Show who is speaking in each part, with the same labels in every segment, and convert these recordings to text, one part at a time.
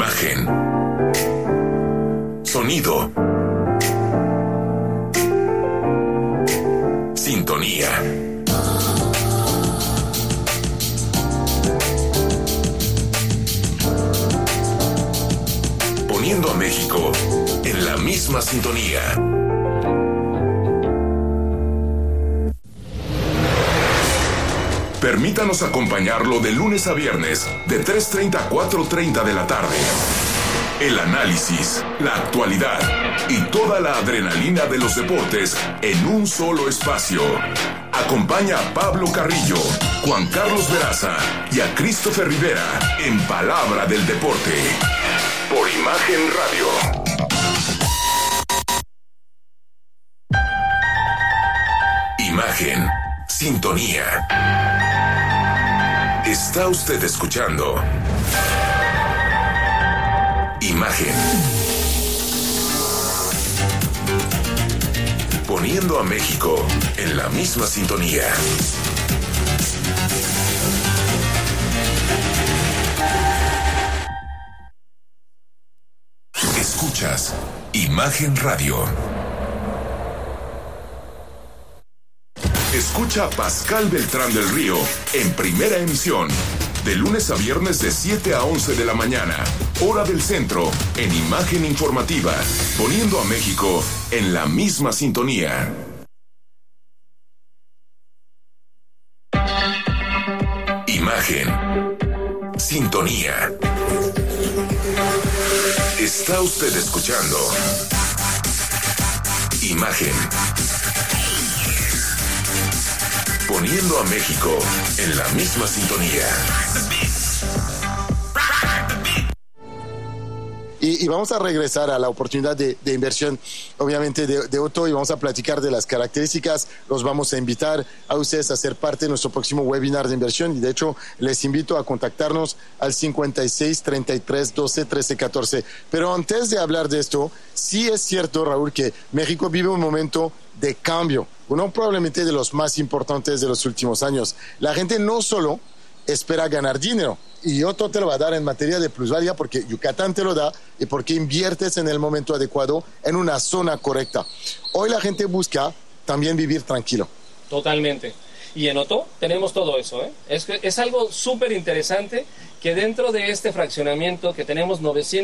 Speaker 1: Imagen. Sonido. Sintonía. Poniendo a México en la misma sintonía. Permítanos acompañarlo de lunes a viernes, de 3:30 a 4:30 de la tarde. El análisis, la actualidad y toda la adrenalina de los deportes en un solo espacio. Acompaña a Pablo Carrillo, Juan Carlos Veraza y a Christopher Rivera en Palabra del Deporte. Por Imagen Radio. Imagen. Sintonía. Está usted escuchando Imagen. Poniendo a México en la misma sintonía. Escuchas Imagen Radio. Escucha a Pascal Beltrán del Río en Primera Emisión, de lunes a viernes de 7 a 11 de la mañana, hora del centro, en Imagen Informativa, poniendo a México en la misma sintonía. Imagen. Sintonía. Está usted escuchando Imagen. Poniendo a México en la misma sintonía.
Speaker 2: Y vamos a regresar a la oportunidad de inversión, obviamente, de Otto, y vamos a platicar de las características. Los vamos a invitar a ustedes a ser parte de nuestro próximo webinar de inversión. Y de hecho, les invito a contactarnos al 56 33 12 13 14. Pero antes de hablar de esto, sí es cierto, Raúl, que México vive un momento de cambio, uno probablemente de los más importantes de los últimos años. La gente no solo espera ganar dinero, y Otto te lo va a dar en materia de plusvalía porque Yucatán te lo da y porque inviertes en el momento adecuado en una zona correcta. Hoy la gente busca también vivir tranquilo.
Speaker 3: Totalmente. Y en Otto tenemos todo eso, ¿eh? Es algo súper interesante que dentro de este fraccionamiento que tenemos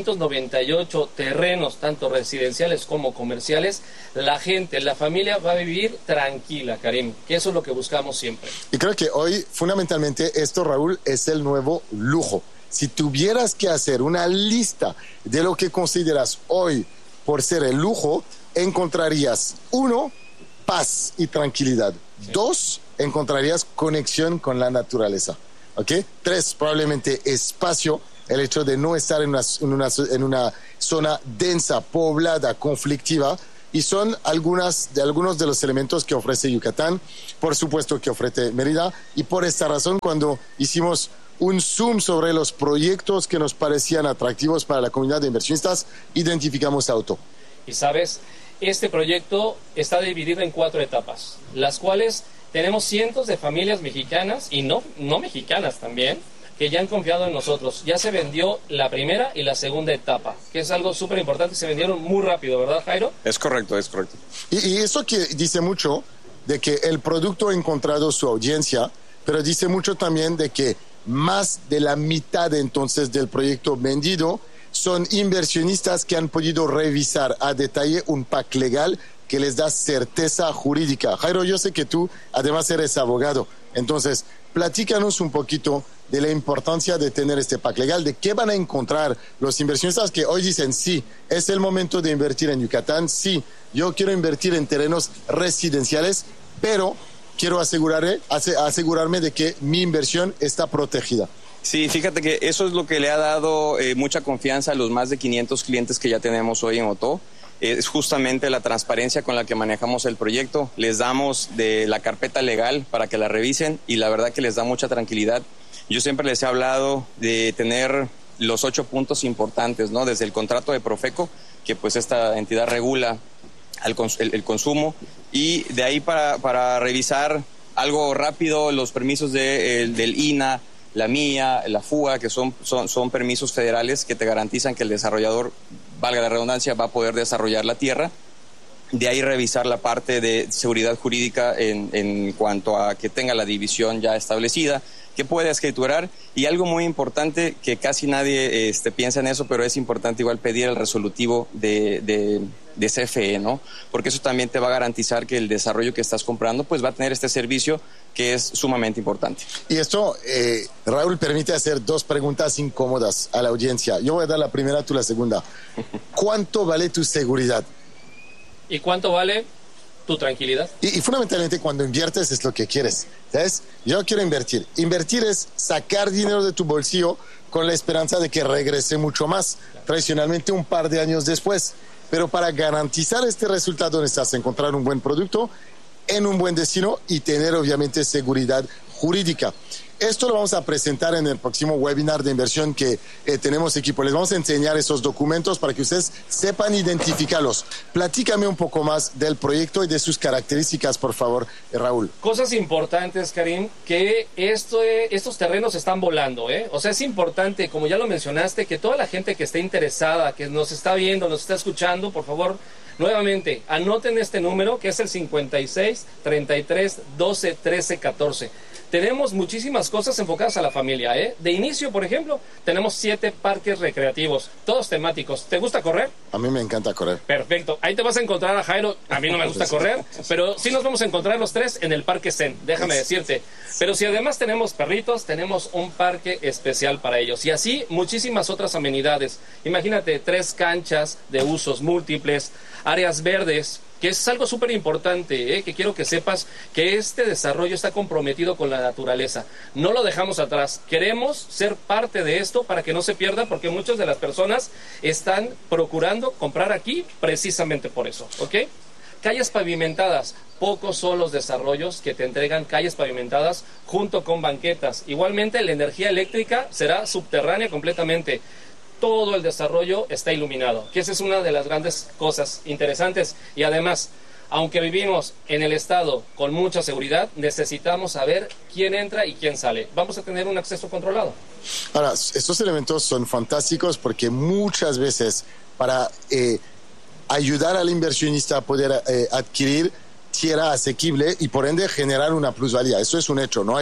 Speaker 3: 998 terrenos, tanto residenciales como comerciales, la gente, la familia va a vivir tranquila, Karim, que eso es lo que buscamos siempre.
Speaker 2: Y creo que hoy, fundamentalmente, esto, Raúl, es el nuevo lujo. Si tuvieras que hacer una lista de lo que consideras hoy por ser el lujo, encontrarías 1, paz y tranquilidad. Sí. 2, encontrarías conexión con la naturaleza. ¿Ok? 3, probablemente espacio, el hecho de no estar en una zona densa, poblada, conflictiva, y son algunos de los elementos que ofrece Yucatán, por supuesto que ofrece Mérida, y por esta razón, cuando hicimos un zoom sobre los proyectos que nos parecían atractivos para la comunidad de inversionistas, identificamos a Otto.
Speaker 3: Y sabes, este proyecto está dividido en 4 etapas, las cuales tenemos cientos de familias mexicanas y no mexicanas también, que ya han confiado en nosotros. Ya se vendió la primera y la segunda etapa, que es algo súper importante. Se vendieron muy rápido, ¿verdad, Jairo?
Speaker 4: Es correcto, es correcto.
Speaker 2: Y eso que dice mucho de que el producto ha encontrado su audiencia, pero dice mucho también de que más de la mitad entonces del proyecto vendido son inversionistas que han podido revisar a detalle un pack legal que les da certeza jurídica. Jairo, yo sé que tú además eres abogado, entonces platícanos un poquito de la importancia de tener este pack legal, de qué van a encontrar los inversionistas que hoy dicen, sí, es el momento de invertir en Yucatán, sí, yo quiero invertir en terrenos residenciales, pero quiero asegurarme de que mi inversión está protegida.
Speaker 4: Sí, fíjate que eso es lo que le ha dado mucha confianza a los más de 500 clientes que ya tenemos hoy en Otto. Es justamente la transparencia con la que manejamos el proyecto. Les damos de la carpeta legal para que la revisen y la verdad que les da mucha tranquilidad. Yo siempre les he hablado de tener los 8 puntos importantes, ¿no? Desde el contrato de Profeco, que pues esta entidad regula el consumo, y de ahí para revisar algo rápido los permisos del INAH, la MIA, la FUA, que son permisos federales que te garantizan que el desarrollador, valga la redundancia, va a poder desarrollar la tierra. De ahí revisar la parte de seguridad jurídica en cuanto a que tenga la división ya establecida, que pueda escriturar, y algo muy importante que casi nadie piensa en eso, pero es importante igual pedir el resolutivo de CFE, ¿no? Porque eso también te va a garantizar que el desarrollo que estás comprando pues va a tener este servicio que es sumamente importante.
Speaker 2: Y esto, Raúl, permite hacer 2 preguntas incómodas a la audiencia. Yo voy a dar la primera, tú la segunda. ¿Cuánto vale tu seguridad?
Speaker 3: ¿Y cuánto vale tu tranquilidad?
Speaker 2: Y fundamentalmente cuando inviertes es lo que quieres, ¿sabes? Yo quiero invertir. Invertir es sacar dinero de tu bolsillo con la esperanza de que regrese mucho más, tradicionalmente un par de años después. Pero para garantizar este resultado necesitas encontrar un buen producto en un buen destino y tener obviamente seguridad jurídica. Esto lo vamos a presentar en el próximo webinar de inversión que tenemos equipo. Les vamos a enseñar esos documentos para que ustedes sepan identificarlos. Platícame un poco más del proyecto y de sus características, por favor, Raúl.
Speaker 3: Cosas importantes, Karim, que estos terrenos están volando, ¿eh? O sea, es importante, como ya lo mencionaste, que toda la gente que esté interesada, que nos está viendo, nos está escuchando, por favor, nuevamente, anoten este número, que es el 56 33 12 13 14. Tenemos muchísimas cosas enfocadas a la familia, ¿eh? De inicio, por ejemplo, tenemos 7 parques recreativos, todos temáticos. ¿Te gusta correr?
Speaker 2: A mí me encanta correr.
Speaker 3: Perfecto. Ahí te vas a encontrar a Jairo. A mí no me gusta correr, pero sí nos vamos a encontrar los 3 en el Parque Zen, déjame decirte. Pero si además tenemos perritos, tenemos un parque especial para ellos. Y así muchísimas otras amenidades. Imagínate, 3 canchas de usos múltiples, áreas verdes, que es algo súper importante, que quiero que sepas que este desarrollo está comprometido con la naturaleza. No lo dejamos atrás. Queremos ser parte de esto para que no se pierda, porque muchas de las personas están procurando comprar aquí precisamente por eso, ¿ok? Calles pavimentadas. Pocos son los desarrollos que te entregan calles pavimentadas junto con banquetas. Igualmente, la energía eléctrica será subterránea completamente. Todo el desarrollo está iluminado, que esa es una de las grandes cosas interesantes. Y además, aunque vivimos en el estado con mucha seguridad, necesitamos saber quién entra y quién sale. Vamos a tener un acceso controlado.
Speaker 2: Ahora, estos elementos son fantásticos porque muchas veces para ayudar al inversionista a poder adquirir tierra asequible y por ende generar una plusvalía. Eso es un hecho, no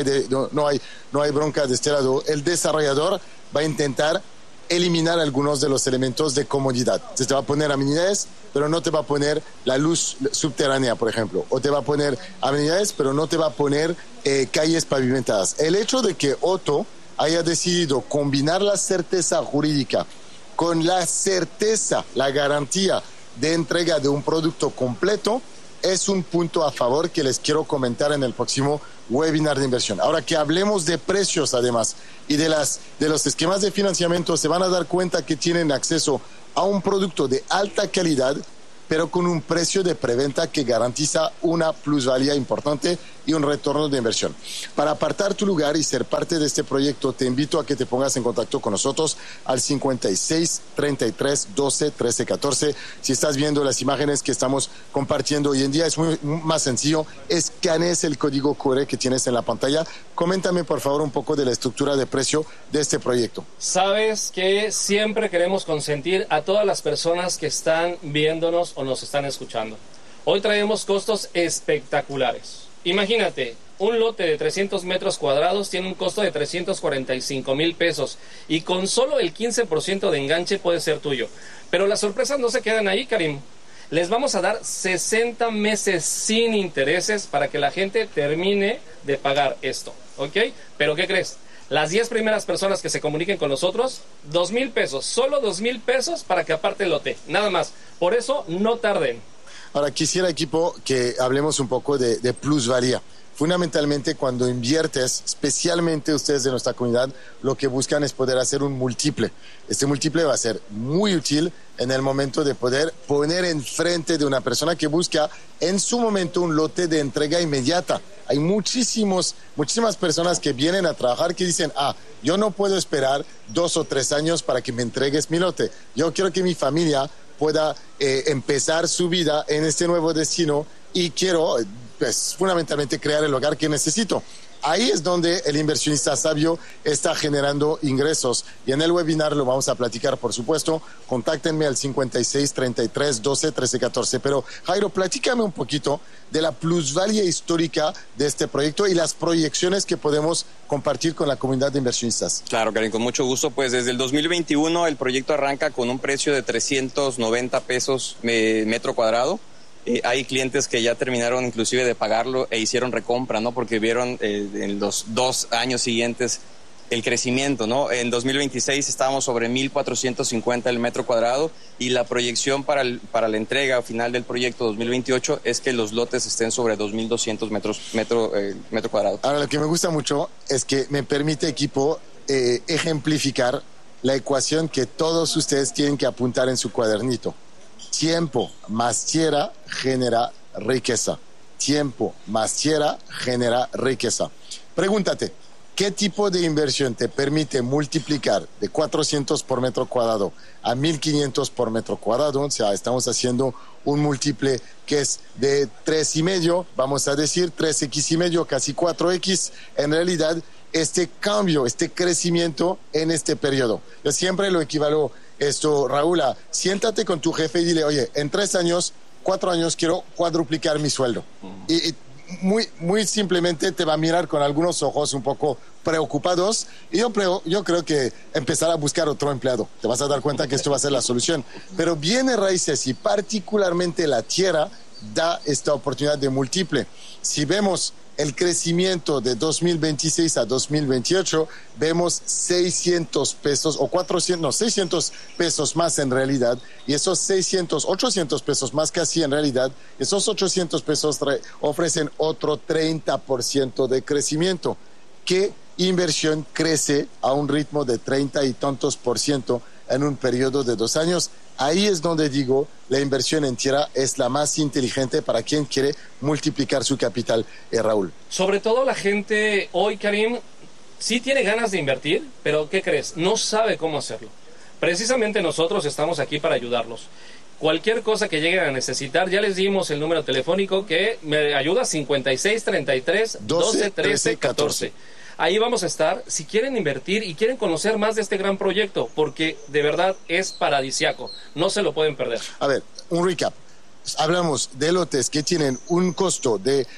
Speaker 2: hay bronca de este lado. El desarrollador va a intentar eliminar algunos de los elementos de comodidad. Se te va a poner amenidades, pero no te va a poner la luz subterránea, por ejemplo. O te va a poner amenidades, pero no te va a poner calles pavimentadas. El hecho de que Otto haya decidido combinar la certeza jurídica con la certeza, la garantía de entrega de un producto completo, es un punto a favor que les quiero comentar en el próximo webinar de inversión. Ahora que hablemos de precios además y de los esquemas de financiamiento, se van a dar cuenta que tienen acceso a un producto de alta calidad, pero con un precio de preventa que garantiza una plusvalía importante y un retorno de inversión. Para apartar tu lugar y ser parte de este proyecto, te invito a que te pongas en contacto con nosotros al 56 33 12 13 14. Si estás viendo las imágenes que estamos compartiendo hoy en día, es muy más sencillo. Escanees el código QR que tienes en la pantalla. Coméntame, por favor, un poco de la estructura de precio de este proyecto.
Speaker 3: Sabes que siempre queremos consentir a todas las personas que están viéndonos o nos están escuchando. Hoy traemos costos espectaculares. Imagínate, un lote de 300 metros cuadrados tiene un costo de 345,000 pesos y con solo el 15% de enganche puede ser tuyo. Pero las sorpresas no se quedan ahí, Karim. Les vamos a dar 60 meses sin intereses para que la gente termine de pagar esto, ¿ok? Pero ¿qué crees? Las 10 primeras personas que se comuniquen con nosotros, 2,000 pesos, solo 2,000 pesos para que aparte el lote, nada más. Por eso, no tarden.
Speaker 2: Ahora, quisiera, equipo, que hablemos un poco de plusvalía. Fundamentalmente, cuando inviertes, especialmente ustedes de nuestra comunidad, lo que buscan es poder hacer un múltiple. Este múltiple va a ser muy útil en el momento de poder poner enfrente de una persona que busca en su momento un lote de entrega inmediata. Hay muchísimas personas que vienen a trabajar que dicen, yo no puedo esperar 2 o 3 años para que me entregues mi lote. Yo quiero que mi familia pueda empezar su vida en este nuevo destino y quiero, pues, fundamentalmente crear el hogar que necesito. Ahí es donde el inversionista sabio está generando ingresos. Y en el webinar lo vamos a platicar, por supuesto. Contáctenme al 56 33 12 13 14. Pero, Jairo, platícame un poquito de la plusvalía histórica de este proyecto y las proyecciones que podemos compartir con la comunidad de inversionistas.
Speaker 4: Claro, Karim, con mucho gusto. Pues desde el 2021 el proyecto arranca con un precio de 390 pesos metro cuadrado. Hay clientes que ya terminaron inclusive de pagarlo e hicieron recompra, ¿no? Porque vieron en los 2 años siguientes el crecimiento, ¿no? En 2026 estábamos sobre 1,450 el metro cuadrado y la proyección para la entrega final del proyecto 2028 es que los lotes estén sobre 2,200 metro cuadrado.
Speaker 2: Ahora, lo que me gusta mucho es que me permite, equipo, ejemplificar la ecuación que todos ustedes tienen que apuntar en su cuadernito. Tiempo más tierra genera riqueza. Tiempo más tierra genera riqueza. Pregúntate, ¿qué tipo de inversión te permite multiplicar de 400 por metro cuadrado a 1,500 por metro cuadrado? O sea, estamos haciendo un múltiple que es de 3,5, vamos a decir 3x5, casi 4x. En realidad, este cambio, este crecimiento en este periodo. Yo siempre lo equivalo esto, Raúl, siéntate con tu jefe y dile, oye, en 3 años, 4 años quiero cuadruplicar mi sueldo. Y muy simplemente te va a mirar con algunos ojos un poco preocupados y yo creo que empezar a buscar otro empleado. Te vas a dar cuenta que esto va a ser la solución. Pero bienes raíces y particularmente la tierra da esta oportunidad de múltiple. Si vemos el crecimiento de 2026 a 2028, vemos 600 pesos o 600 pesos más en realidad, y esos 800 pesos más casi en realidad, esos 800 pesos ofrecen otro 30% de crecimiento. ¿Qué inversión crece a un ritmo de 30 y tantos % en un periodo de 2 años? Ahí es donde digo, la inversión en tierra es la más inteligente para quien quiere multiplicar su capital, Raúl.
Speaker 3: Sobre todo la gente hoy, Karim, sí tiene ganas de invertir, pero ¿qué crees? No sabe cómo hacerlo. Precisamente nosotros estamos aquí para ayudarlos. Cualquier cosa que lleguen a necesitar, ya les dimos el número telefónico que me ayuda, 56 33 12 13 14. Ahí vamos a estar si quieren invertir y quieren conocer más de este gran proyecto, porque de verdad es paradisiaco, no se lo pueden perder.
Speaker 2: A ver, un recap. Hablamos de lotes que tienen un costo de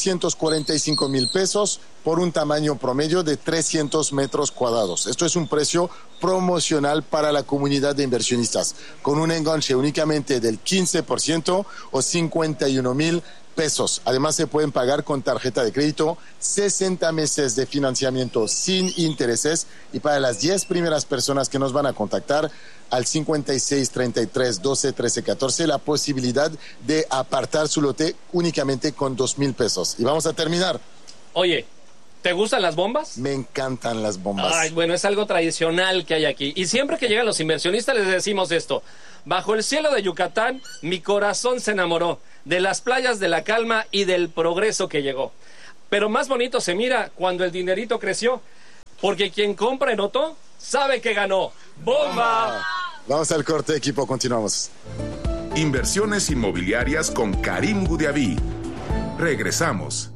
Speaker 2: 345,000 pesos por un tamaño promedio de 300 metros cuadrados. Esto es un precio promocional para la comunidad de inversionistas, con un enganche únicamente del 15% o 51,000 pesos. Además, se pueden pagar con tarjeta de crédito, 60 meses de financiamiento sin intereses, y para las 10 primeras personas que nos van a contactar al 56 33 12 13 14 la posibilidad de apartar su lote únicamente con 2,000 pesos. Y vamos a terminar.
Speaker 3: Oye, ¿te gustan las bombas?
Speaker 2: Me encantan las bombas.
Speaker 3: Ay, bueno, es algo tradicional que hay aquí. Y siempre que llegan los inversionistas les decimos esto: bajo el cielo de Yucatán, mi corazón se enamoró de las playas de la calma y del progreso que llegó. Pero más bonito se mira cuando el dinerito creció, porque quien compra en Otto sabe que ganó. ¡Bomba!
Speaker 2: Vamos al corte, equipo, continuamos.
Speaker 1: Inversiones inmobiliarias con Karim Goudiaby. Regresamos.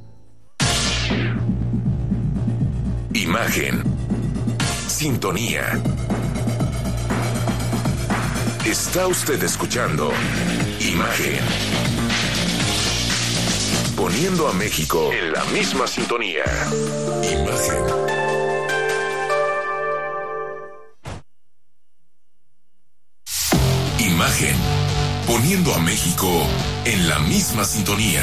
Speaker 1: Imagen. Sintonía. Está usted escuchando Imagen. Poniendo a México en la misma sintonía. Imagen. Imagen. Poniendo a México en la misma sintonía.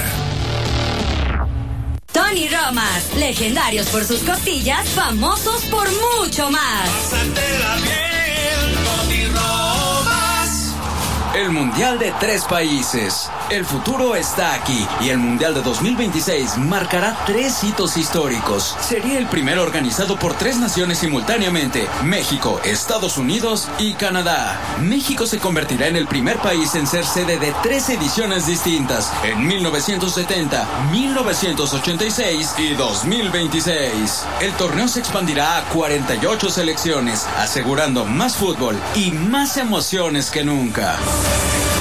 Speaker 5: Tony Romas, legendarios por sus costillas, famosos por mucho más.
Speaker 6: Pásatela bien, Tony Romas.
Speaker 7: El Mundial de 3 países. El futuro está aquí y el Mundial de 2026 marcará 3 hitos históricos. Sería el primero organizado por 3 naciones simultáneamente: México, Estados Unidos y Canadá. México se convertirá en el primer país en ser sede de 3 ediciones distintas: en 1970, 1986 y 2026. El torneo se expandirá a 48 selecciones, asegurando más fútbol y más emociones que nunca.